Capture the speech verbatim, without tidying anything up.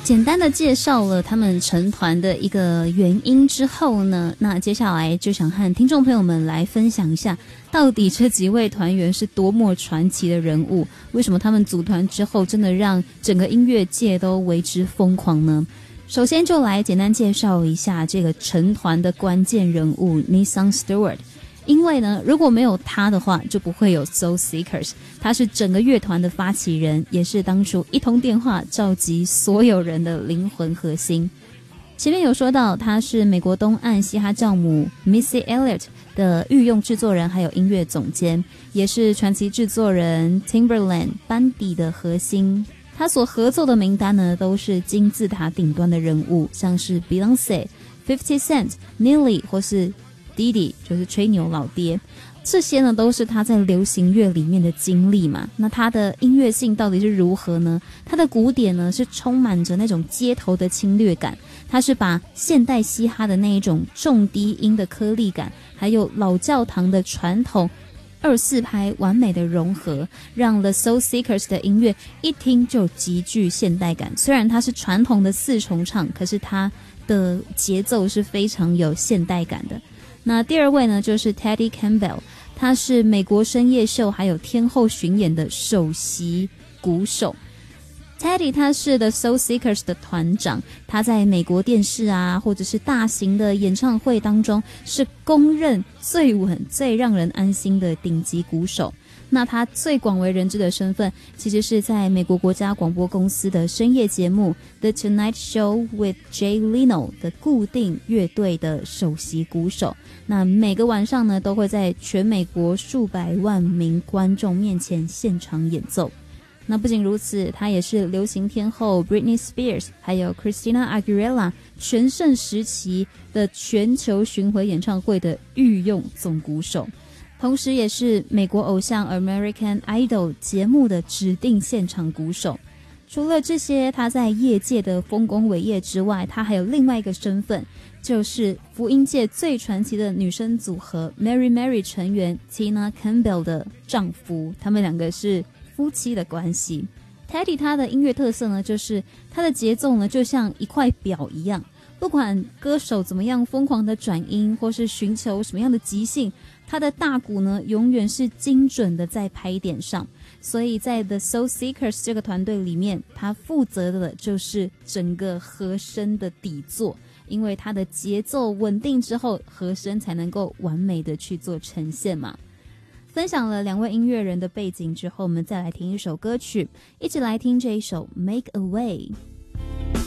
简单的介绍了他们成团的一个原因之后呢，那接下来就想和听众朋友们来分享一下，到底这几位团员是多么传奇的人物，为什么他们组团之后真的让整个音乐界都为之疯狂呢？首先就来简单介绍一下这个成团的关键人物 Nathan Stewart，因为呢，如果没有他的话，就不会有 Soul Seekers。他是整个乐团的发起人，也是当初一通电话召集所有人的灵魂核心。前面有说到，他是美国东岸嘻哈教母 Missy Elliott 的御用制作人，还有音乐总监，也是传奇制作人 Timbaland 班底的核心。他所合作的名单呢，都是金字塔顶端的人物，像是 Beyoncé、fifty Cent、Nelly 或是弟弟，就是吹牛老爹，这些呢都是他在流行乐里面的经历嘛。那他的音乐性到底是如何呢？他的鼓点呢是充满着那种街头的侵略感，他是把现代嘻哈的那一种重低音的颗粒感，还有老教堂的传统二四拍完美的融合，让 The Soul Seekers 的音乐一听就极具现代感。虽然它是传统的四重唱，可是它的节奏是非常有现代感的。那第二位呢，就是 Teddy Campbell， 他是美国深夜秀还有天后巡演的首席鼓手。Teddy 他是 The Soul Seekers 的团长，他在美国电视啊或者是大型的演唱会当中是公认最稳最让人安心的顶级鼓手。那他最广为人知的身份其实是在美国国家广播公司的深夜节目 The Tonight Show with Jay Leno 的固定乐队的首席鼓手。那每个晚上呢都会在全美国数百万名观众面前现场演奏。那不仅如此，他也是流行天后 Britney Spears 还有 Christina Aguilera 全盛时期的全球巡回演唱会的御用总鼓手，同时也是美国偶像 American Idol 节目的指定现场鼓手。除了这些他在业界的丰功伟业之外，他还有另外一个身份，就是福音界最传奇的女生组合 Mary Mary 成员 Tina Campbell 的丈夫，他们两个是夫妻的关系。 Teddy 他的音乐特色呢，就是他的节奏呢就像一块表一样，不管歌手怎么样疯狂的转音或是寻求什么样的即兴，他的大鼓呢永远是精准的在拍点上。所以在 The Soul Seekers 这个团队里面，他负责的就是整个和声的底座，因为他的节奏稳定之后，和声才能够完美的去做呈现嘛。分享了两位音乐人的背景之后，我们再来听一首歌曲，一起来听这一首 Make a Way。